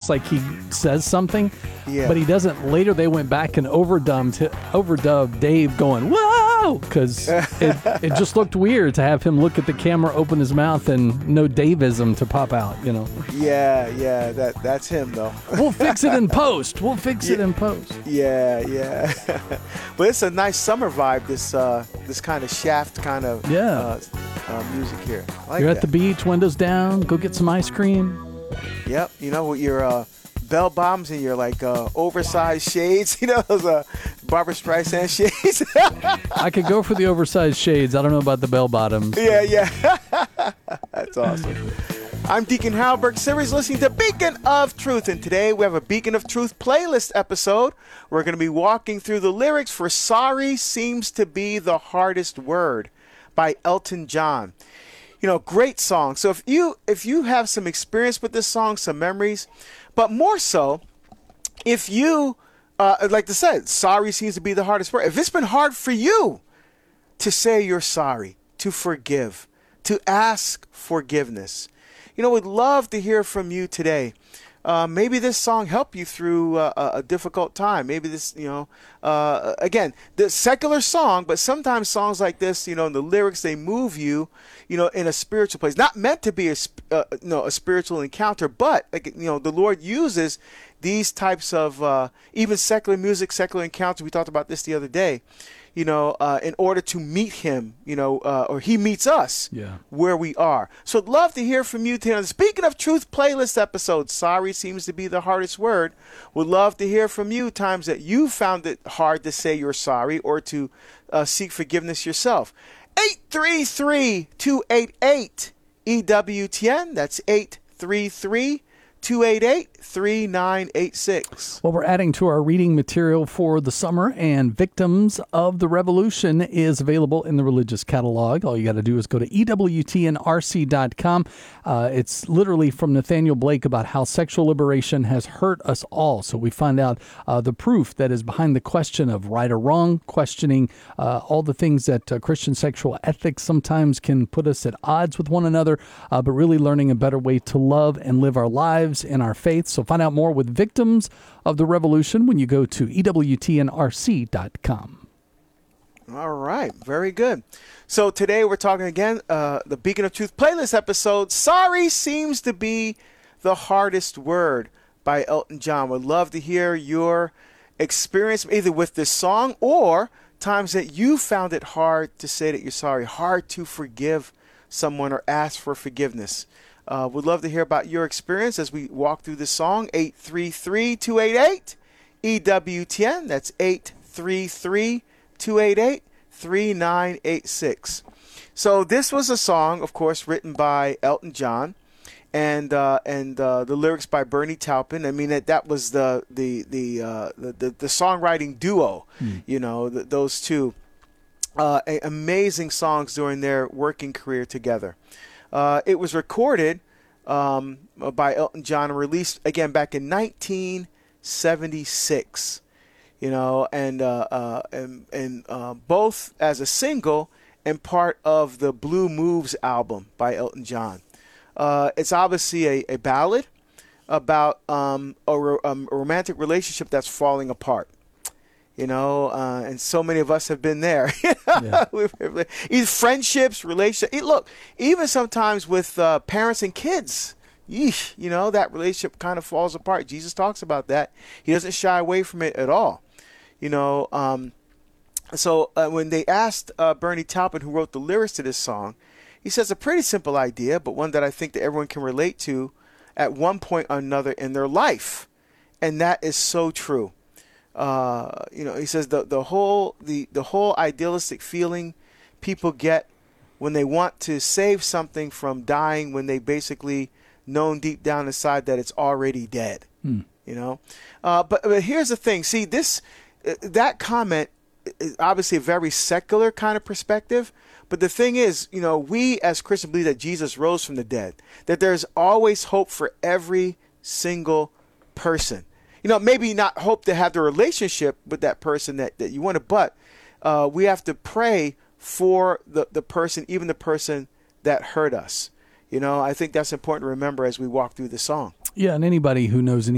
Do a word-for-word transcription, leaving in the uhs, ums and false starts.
like he says something, Yeah. but he doesn't. Later, they went back and overdubbed overdubbed Dave going whoa, because it, it just looked weird to have him look at the camera, open his mouth, and no Daveism to pop out. You know. Yeah, yeah, that that's him though. We'll fix it in post. We'll fix Yeah. it in post. Yeah, yeah. But it's a nice summer vibe. This uh, this kind of Shaft kind of Yeah. uh, uh, music here. I like You're that. at the beach, windows down. Go get some ice cream. Yep. You know, with your uh, bell bottoms and your like uh, oversized shades. You know, those uh, Barbra Streisand shades. I could go for the oversized shades. I don't know about the bell bottoms. Yeah, yeah. That's awesome. I'm Deacon Halberg, series listening to Beacon of Truth, and today we have a Beacon of Truth playlist episode. We're going to be walking through the lyrics for Sorry Seems to Be the Hardest Word by Elton John. You know, great song. So if you if you have some experience with this song, some memories, but more so, if you, uh, like I said, sorry seems to be the hardest word. If it's been hard for you to say you're sorry, to forgive, to ask forgiveness, you know, we'd love to hear from you today. Uh, maybe this song helped you through uh, a, a difficult time. Maybe this, you know, uh, again, the secular song, but sometimes songs like this, you know, the lyrics, they move you, you know, in a spiritual place. Not meant to be a, uh, you know, a spiritual encounter, but, like, you know, the Lord uses these types of, uh, even secular music, secular encounters. We talked about this the other day. You know, uh, in order to meet him, you know, uh, or he meets us Yeah. where we are. So I'd love to hear from you today on the Speaking of Truth playlist episode. Sorry seems to be the hardest word. Would love to hear from you times that you found it hard to say you're sorry or to uh, seek forgiveness yourself. eight three three, two eight eight, E W T N. That's eight three three, two eight eight, three nine eight six. Well, we're adding to our reading material for the summer, and Victims of the Revolution is available in the religious catalog. All you got to do is go to E W T N R C dot com. Uh, it's literally from Nathaniel Blake about how sexual liberation has hurt us all. So we find out uh, the proof that is behind the question of right or wrong, questioning uh, all the things that uh, Christian sexual ethics sometimes can put us at odds with one another, uh, but really learning a better way to love and live our lives in our faith. So find out more with Victims of the Revolution when you go to E W T N R C dot com. All right. Very good. So today we're talking again, uh, the Beacon of Truth playlist episode. Sorry seems to be the hardest word by Elton John. Would love to hear your experience either with this song or times that you found it hard to say that you're sorry, hard to forgive someone or ask for forgiveness. Uh, would love to hear about your experience as we walk through this song. eight three three, two eight eight, E W T N. That's eight three three, two eight eight, three nine eight six. So this was a song, of course, written by Elton John, and uh, and uh, the lyrics by Bernie Taupin. I mean, that that was the the the uh, the, the, the songwriting duo. Mm. You know, the, those two uh, amazing songs during their working career together. Uh, it was recorded um, by Elton John and released again back in nineteen seventy-six. You know, and uh, uh, and, and uh, both as a single and part of the Blue Moves album by Elton John. Uh, it's obviously a, a ballad about um, a, ro- um, a romantic relationship that's falling apart. You know, uh, and so many of us have been there. Yeah. Either friendships, relationships. Look, even sometimes with uh, parents and kids, yeesh, you know, that relationship kind of falls apart. Jesus talks about that. He doesn't shy away from it at all. You know, um, so uh, when they asked uh, Bernie Taupin, who wrote the lyrics to this song, he says a pretty simple idea, but one that I think that everyone can relate to at one point or another in their life. And that is so true. Uh, you know, he says the the whole the, the whole idealistic feeling people get when they want to save something from dying, when they basically known deep down inside that it's already dead. Hmm. You know, uh, but but here's the thing. See, this uh, that comment is obviously a very secular kind of perspective. But the thing is, you know, we as Christians believe that Jesus rose from the dead, that there's always hope for every single person. You know, maybe not hope to have the relationship with that person that, that you wanted, but uh, we have to pray for the, the person, even the person that hurt us. You know, I think that's important to remember as we walk through the song. Yeah, and anybody who knows any